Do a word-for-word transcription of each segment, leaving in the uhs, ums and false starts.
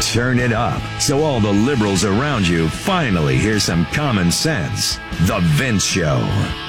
turn it up so all the liberals around you finally hear some common sense. The Vince Show.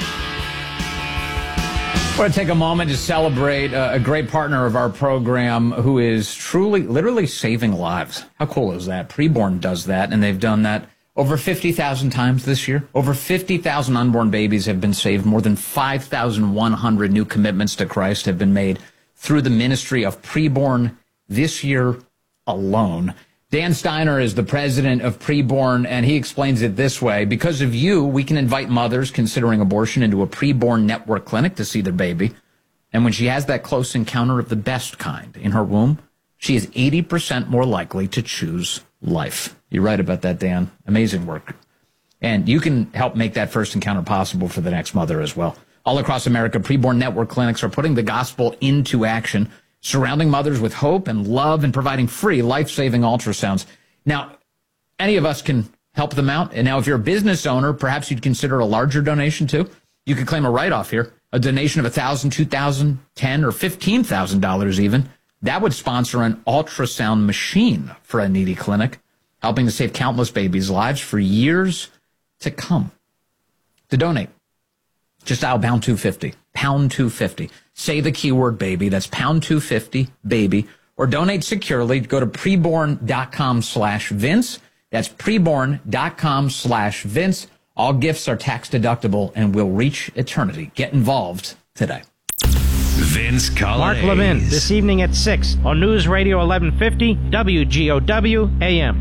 I want to take a moment to celebrate uh, a great partner of our program who is truly, literally saving lives. How cool is that? Preborn does that, and they've done that over fifty thousand times this year. Over fifty thousand unborn babies have been saved. More than five thousand one hundred new commitments to Christ have been made through the ministry of Preborn this year alone. Dan Steiner is the president of Preborn, and he explains it this way. Because of you, we can invite mothers considering abortion into a Preborn network clinic to see their baby. And when she has that close encounter of the best kind in her womb, she is eighty percent more likely to choose life. You're right about that, Dan. Amazing work. And you can help make that first encounter possible for the next mother as well. All across America, Preborn network clinics are putting the gospel into action, surrounding mothers with hope and love and providing free life-saving ultrasounds. Now, any of us can help them out. And now if you're a business owner, perhaps you'd consider a larger donation too. You could claim a write-off here, a donation of one thousand dollars, two thousand dollars, ten thousand dollars, or fifteen thousand dollars even. That would sponsor an ultrasound machine for a needy clinic, helping to save countless babies' lives for years to come. To donate, just dial pound two fifty, pound two fifty. Say the keyword baby. That's pound two fifty, baby. Or donate securely. Go to preborn.com slash Vince. That's preborn.com slash Vince. All gifts are tax deductible and will reach eternity. Get involved today. Vince Collins. Mark Levin, this evening at six on News Radio eleven fifty, W G O W A M.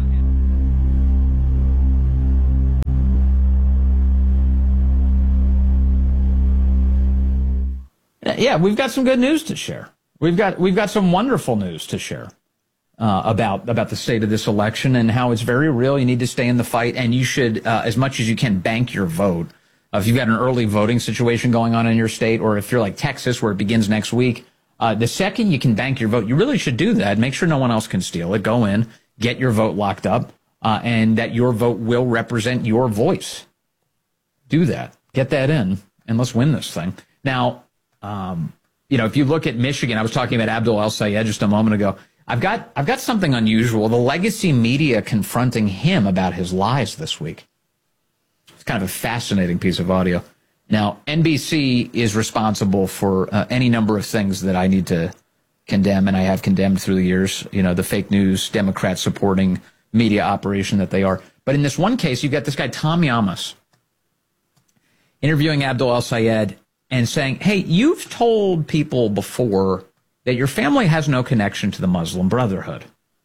Yeah, we've got some good news to share. We've got we've got some wonderful news to share uh, about about the state of this election and how it's very real. You need to stay in the fight, and you should, uh, as much as you can, bank your vote. Uh, if you've got an early voting situation going on in your state, or if you're like Texas, where it begins next week, uh, the second you can bank your vote, you really should do that. Make sure no one else can steal it. Go in, get your vote locked up, uh, and that your vote will represent your voice. Do that. Get that in, and let's win this thing. Now, Um, you know, if you look at Michigan, I was talking about Abdul El-Sayed just a moment ago. I've got, I've got something unusual. The legacy media confronting him about his lies this week. It's kind of a fascinating piece of audio. Now, N B C is responsible for uh, any number of things that I need to condemn, and I have condemned through the years. You know, the fake news, Democrat supporting media operation that they are. But in this one case, you've got this guy, Tom Llamas, interviewing Abdul El-Sayed and saying, hey, you've told people before that your family has no connection to the Muslim Brotherhood.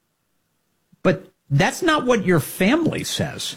But that's not what your family says.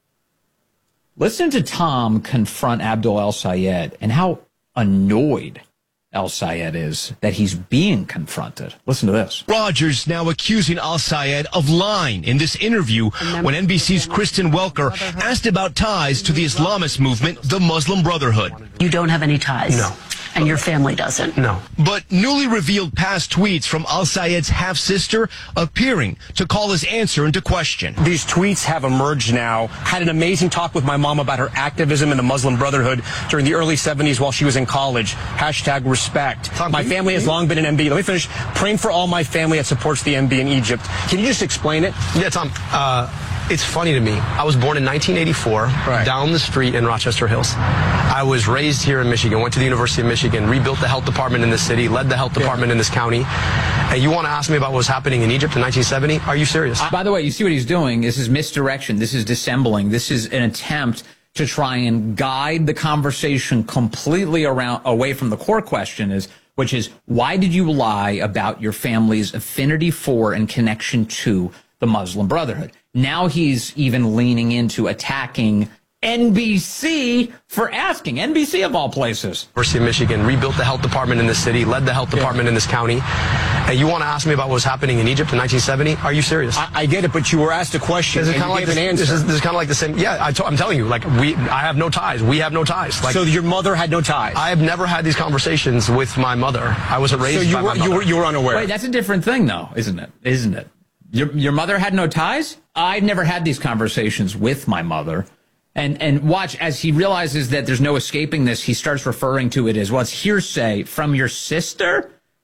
Listen to Tom confront Abdul El-Sayed and how annoyed El-Sayed is that he's being confronted. Listen to this. Rogers now accusing El-Sayed of lying in this interview when N B C's Kristen Welker asked about ties to the Islamist movement, the Muslim Brotherhood. You don't have any ties? No. And your family doesn't? No. But newly revealed past tweets from El-Sayed's half-sister appearing to call his answer into question. These tweets have emerged now. Had an amazing talk with my mom about her activism in the Muslim Brotherhood during the early seventies while she was in college. Hashtag respect. Tom, my family has long been an M B. Let me finish. Praying for all my family that supports the M B in Egypt. Can you just explain it? Yeah, Tom. Uh, it's funny to me. I was born in nineteen eighty-four, right, down the street in Rochester Hills. I was raised here in Michigan, went to the University of Michigan, rebuilt the health department in this city, led the health department yeah. in this county. And you want to ask me about what was happening in Egypt in nineteen seventy? Are you serious? By the way, you see what he's doing? This is misdirection. This is dissembling. This is an attempt to try and guide the conversation completely around away from the core question, is which is, why did you lie about your family's affinity for and connection to the Muslim Brotherhood? Now he's even leaning into attacking N B C for asking. N B C of all places. University of Michigan, rebuilt the health department in this city, led the health department yeah. in this county. And you want to ask me about what was happening in Egypt in nineteen seventy? Are you serious? I, I get it, but you were asked a question and you like gave this, an answer. This is, this is kind of like the same. Yeah, I t- I'm telling you, like, we, I have no ties. We have no ties. Like, so your mother had no ties? I have never had these conversations with my mother. I wasn't raised so you by were, my mother. You were, you were unaware. Wait, that's a different thing, though, isn't it? Isn't it? Your, your mother had no ties? I've never had these conversations with my mother. And and watch, as he realizes that there's no escaping this, he starts referring to it as, well, it's hearsay from your sister?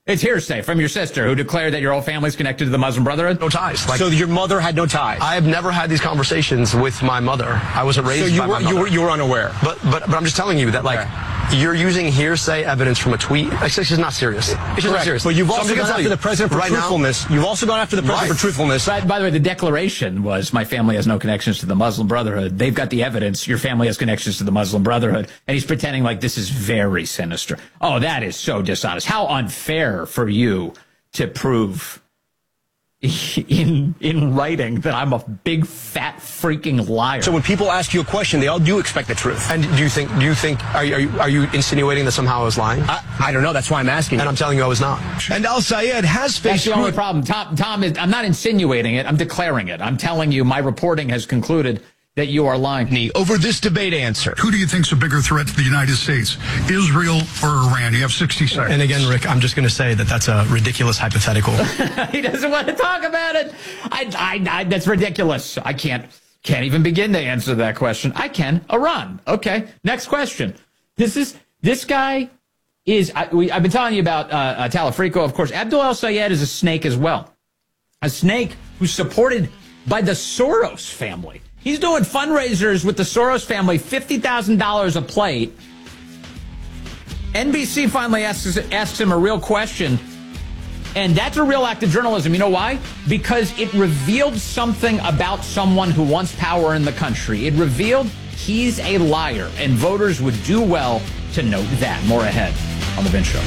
It's hearsay from your sister who declared that your whole family's connected to the Muslim Brotherhood. No ties. Like, so your mother had no ties? I have never had these conversations with my mother. I wasn't raised so you by were, my mother. You were, you were unaware. But, but, but I'm just telling you that, like, okay. you're using hearsay evidence from a tweet. It's just not serious. It's just Correct. not serious. But you've so also gone after you, the president for right truthfulness. Now, you've also gone after the president right. for truthfulness. By, by the way, the declaration was my family has no connections to the Muslim Brotherhood. They've got the evidence. Your family has connections to the Muslim Brotherhood. And he's pretending like this is very sinister. Oh, that is so dishonest. How unfair for you to prove in in writing that I'm a big fat freaking liar. So when people ask you a question, they all do expect the truth. And do you think? Do you think? Are you, are you, are you insinuating that somehow I was lying? I, I don't know. That's why I'm asking. And you. I'm telling you I was not. And Al Sayed has That's faced the only problem. Tom, Tom is. I'm not insinuating it. I'm declaring it. I'm telling you. My reporting has concluded that you are lying. Over this debate answer. Who do you think's a bigger threat to the United States, Israel or Iran? You have sixty seconds. And again, Rick, I'm just going to say that that's a ridiculous hypothetical. He doesn't want to talk about it. I, I, I, that's ridiculous. I can't, can't even begin to answer that question. I can. Iran. Okay. Next question. This is, this guy is, I, we, I've been telling you about uh, uh, Talafrico. Of course, Abdul El-Sayed is a snake as well. A snake who's supported by the Soros family. He's doing fundraisers with the Soros family, fifty thousand dollars a plate. N B C finally asks, asks him a real question, and that's a real act of journalism. You know why? Because it revealed something about someone who wants power in the country. It revealed he's a liar, and voters would do well to note that. More ahead on The Vince Show.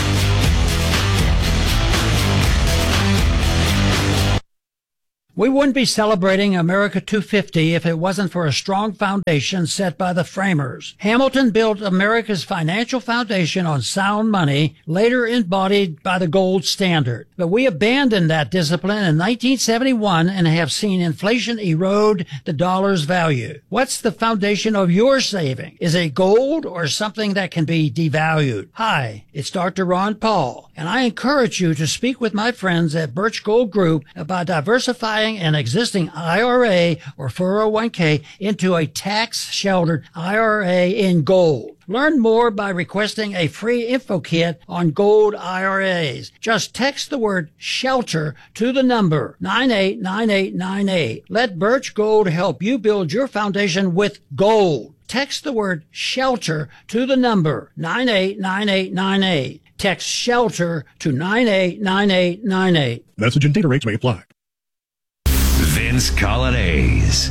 We wouldn't be celebrating America two fifty if it wasn't for a strong foundation set by the framers. Hamilton built America's financial foundation on sound money, later embodied by the gold standard. But we abandoned that discipline in nineteen seventy-one and have seen inflation erode the dollar's value. What's the foundation of your saving? Is it gold or something that can be devalued? Hi, it's Doctor Ron Paul, and I encourage you to speak with my friends at Birch Gold Group about diversifying an existing I R A or four oh one k into a tax-sheltered I R A in gold. Learn more by requesting a free info kit on gold I R As. Just text the word SHELTER to the number nine eight nine eight nine eight. Let Birch Gold help you build your foundation with gold. Text the word SHELTER to the number nine eight nine eight nine eight. Text SHELTER to nine eight nine eight nine eight. Message and data rates may apply. Vince Colonnese.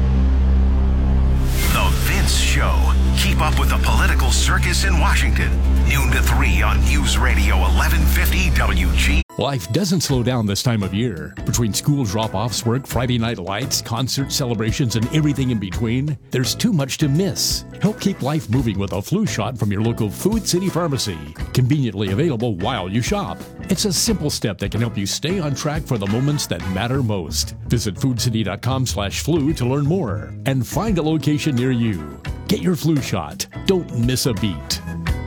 The Vince Show. Keep up with the political circus in Washington. Noon to three on News Radio eleven fifty W G. Life doesn't slow down this time of year. Between school drop-offs, work, Friday night lights, concert celebrations, and everything in between, there's too much to miss. Help keep life moving with a flu shot from your local Food City Pharmacy. Conveniently available while you shop. It's a simple step that can help you stay on track for the moments that matter most. Visit foodcity.com slash flu to learn more and find a location near you. Get your flu shot. Don't miss a beat.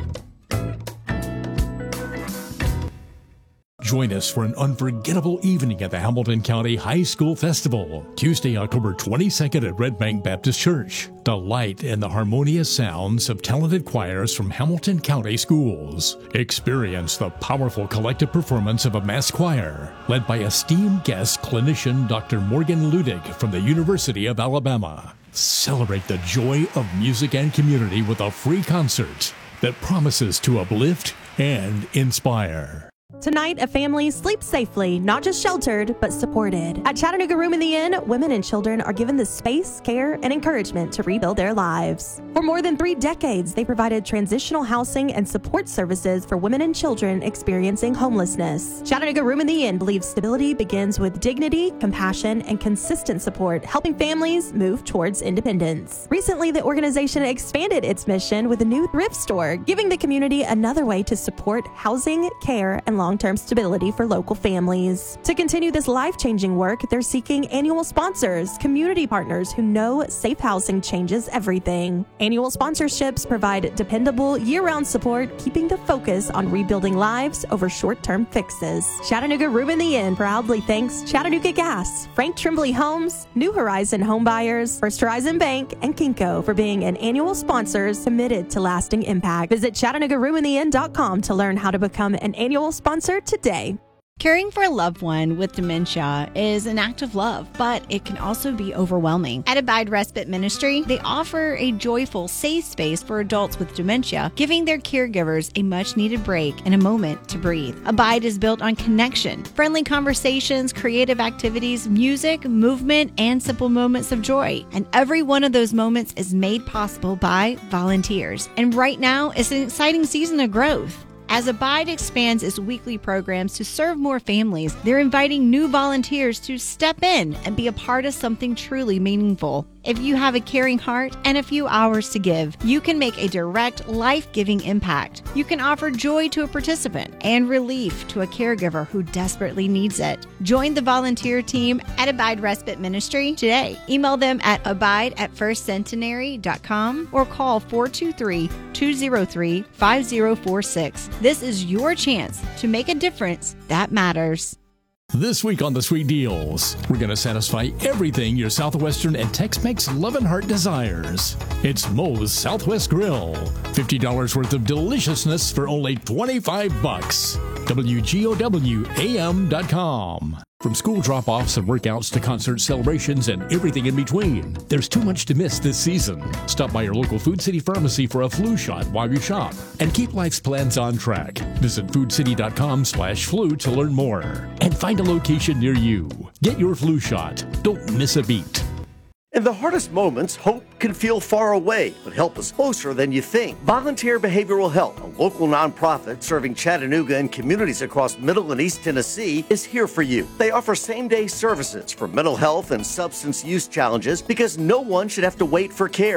Join us for an unforgettable evening at the Hamilton County High School Festival, Tuesday, October twenty-second at Red Bank Baptist Church. The light and the harmonious sounds of talented choirs from Hamilton County schools. Experience the powerful collective performance of a mass choir, led by esteemed guest clinician Doctor Morgan Ludig from the University of Alabama. Celebrate the joy of music and community with a free concert that promises to uplift and inspire. Tonight, a family sleeps safely, not just sheltered, but supported. At Chattanooga Room in the Inn, women and children are given the space, care, and encouragement to rebuild their lives. For more than three decades, they provided transitional housing and support services for women and children experiencing homelessness. Chattanooga Room in the Inn believes stability begins with dignity, compassion, and consistent support, helping families move towards independence. Recently, the organization expanded its mission with a new thrift store, giving the community another way to support housing, care, and long-term stability for local families. To continue this life-changing work, they're seeking annual sponsors, community partners who know safe housing changes everything. Annual sponsorships provide dependable, year-round support, keeping the focus on rebuilding lives over short-term fixes. Chattanooga Room in the Inn proudly thanks Chattanooga Gas, Frank Tremblay Homes, New Horizon Home Buyers, First Horizon Bank, and Kinko for being an annual sponsors committed to lasting impact. Visit Chattanooga Room in the Inn dot com to learn how to become an annual sponsor answer today. Caring for a loved one with dementia is an act of love, but it can also be overwhelming. At Abide Respite Ministry, they offer a joyful, safe space for adults with dementia, giving their caregivers a much-needed break and a moment to breathe. Abide is built on connection, friendly conversations, creative activities, music, movement, and simple moments of joy. And every one of those moments is made possible by volunteers. And right now is an exciting season of growth. As Abide expands its weekly programs to serve more families, they're inviting new volunteers to step in and be a part of something truly meaningful. If you have a caring heart and a few hours to give, you can make a direct, life-giving impact. You can offer joy to a participant and relief to a caregiver who desperately needs it. Join the volunteer team at Abide Respite Ministry today. Email them at abide at first centenary dot com or call four two three, two zero three, five zero four six. This is your chance to make a difference that matters. This week on the Sweet Deals, we're going to satisfy everything your Southwestern and Tex-Mex loving heart desires. It's Moe's Southwest Grill. fifty dollars worth of deliciousness for only twenty-five bucks. W G O W A M dot com. From school drop-offs and workouts to concert celebrations and everything in between, there's too much to miss this season. Stop by your local Food City pharmacy for a flu shot while you shop and keep life's plans on track. Visit food city dot com slash flu to learn more and find a location near you. Get your flu shot. Don't miss a beat. In the hardest moments, hope can feel far away, but help is closer than you think. Volunteer Behavioral Health, a local nonprofit serving Chattanooga and communities across Middle and East Tennessee, is here for you. They offer same-day services for mental health and substance use challenges because no one should have to wait for care.